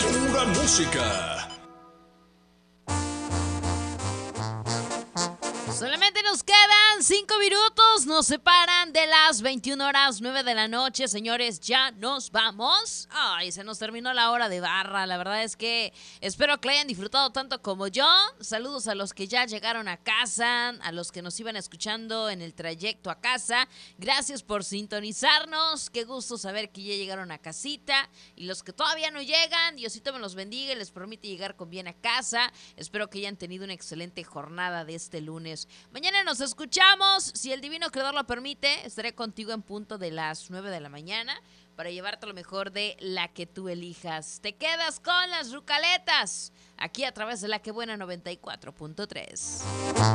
Pura música. Solamente nos quedan 5 minutos, nos separan de las 21:09 de la noche, señores, ya nos vamos. Ay, se nos terminó la hora de barra, la verdad es que espero que la hayan disfrutado tanto como yo. Saludos a los que ya llegaron a casa, a los que nos iban escuchando en el trayecto a casa. Gracias por sintonizarnos, qué gusto saber que ya llegaron a casita. Y los que todavía no llegan, Diosito me los bendiga y les permite llegar con bien a casa. Espero que hayan tenido una excelente jornada de este lunes. Mañana nos escuchamos, si el divino creador lo permite, estaré contigo en punto de las 9 de la mañana para llevarte lo mejor de la que tú elijas. Te quedas con las Rucaletas, aquí a través de La Que Buena 94.3.